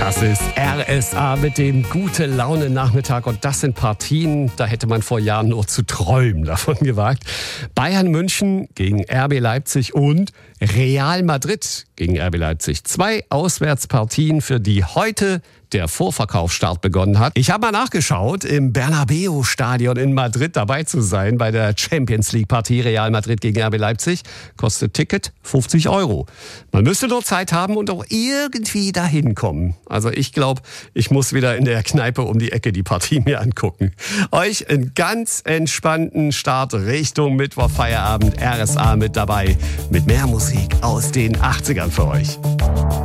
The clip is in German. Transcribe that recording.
Das ist RSA mit dem Gute-Laune-Nachmittag und das sind Partien, da hätte man vor Jahren nur zu träumen davon gewagt. Bayern München gegen RB Leipzig und Real Madrid gegen RB Leipzig. 2 Auswärtspartien, für die heute der Vorverkaufsstart begonnen hat. Ich habe mal nachgeschaut, im Bernabeu-Stadion in Madrid dabei zu sein bei der Champions-League-Partie Real Madrid gegen RB Leipzig. Kostet Ticket 50 €. Man müsste nur Zeit haben und auch irgendwie dahin kommen. Also ich glaube, ich muss wieder in der Kneipe um die Ecke die Partie mir angucken. Euch einen ganz entspannten Start Richtung Mittwochfeierabend. RSA mit dabei, mit mehr Musik aus den 80ern für euch.